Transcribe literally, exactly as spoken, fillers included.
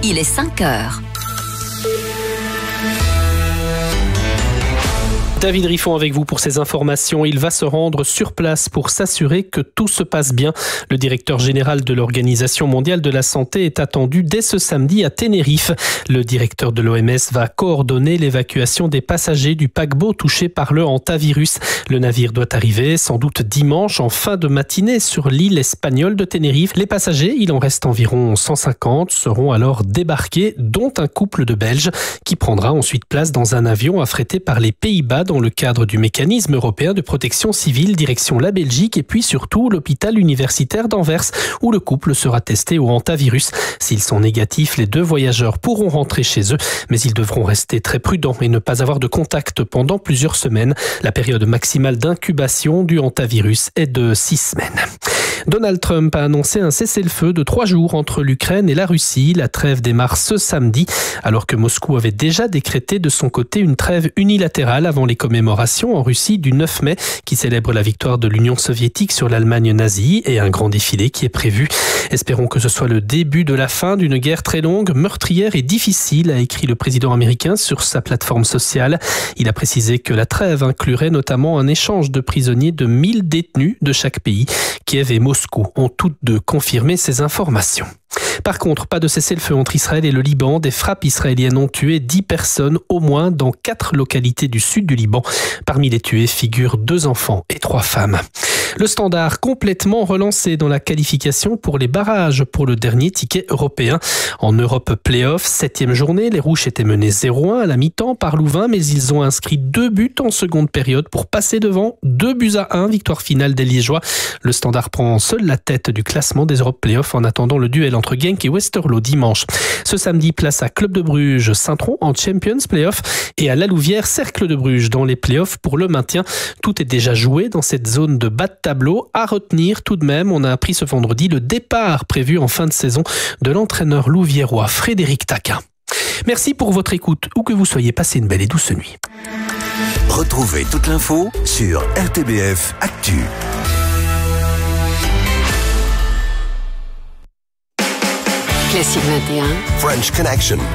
il est cinq heures. David Riffon avec vous pour ces informations. Il va se rendre sur place pour s'assurer que tout se passe bien. Le directeur général de l'Organisation mondiale de la santé est attendu dès ce samedi à Tenerife. Le directeur de l'O M S va coordonner l'évacuation des passagers du paquebot touché par le hantavirus. Le navire doit arriver sans doute dimanche en fin de matinée sur l'île espagnole de Tenerife. Les passagers, il en reste environ cent cinquante, seront alors débarqués, dont un couple de Belges qui prendra ensuite place dans un avion affrété par les Pays-Bas dans le cadre du mécanisme européen de protection civile direction la Belgique et puis surtout l'hôpital universitaire d'Anvers où le couple sera testé au hantavirus. S'ils sont négatifs, les deux voyageurs pourront rentrer chez eux, mais ils devront rester très prudents et ne pas avoir de contact pendant plusieurs semaines. La période maximale d'incubation du hantavirus est de six semaines. Donald Trump a annoncé un cessez-le-feu de trois jours entre l'Ukraine et la Russie. La trêve démarre ce samedi, alors que Moscou avait déjà décrété de son côté une trêve unilatérale avant les commémorations en Russie du neuf mai, qui célèbre la victoire de l'Union soviétique sur l'Allemagne nazie et un grand défilé qui est prévu. Espérons que ce soit le début de la fin d'une guerre très longue, meurtrière et difficile, a écrit le président américain sur sa plateforme sociale. Il a précisé que la trêve inclurait notamment un échange de prisonniers de mille détenus de chaque pays. Kiev et Moscou ont toutes deux confirmé ces informations. Par contre, pas de cessez-le-feu entre Israël et le Liban. Des frappes israéliennes ont tué dix personnes au moins dans quatre localités du sud du Liban. Parmi les tués figurent deux enfants et trois femmes. Le Standard complètement relancé dans la qualification pour les barrages pour le dernier ticket européen. En Europe Play-off, septième journée, les Rouges étaient menés zéro un à la mi-temps par Louvain, mais ils ont inscrit deux buts en seconde période pour passer devant. Deux buts à un, victoire finale des Liégeois. Le Standard prend seul la tête du classement des Europe Play-off en attendant le duel entre Genk et Westerlo dimanche. Ce samedi, place à Club de Bruges Saint-Tron en Champions Play-off et à La Louvière Cercle de Bruges dans les Play-offs pour le maintien. Tout est déjà joué dans cette zone de bas de tableau. À retenir tout de même, on a appris ce vendredi le départ prévu en fin de saison de l'entraîneur louviérois Frédéric Taquin. Merci pour votre écoute, où que vous soyez, passez une belle et douce nuit. Retrouvez toute l'info sur R T B F Actu. Classique vingt et un. French Connection.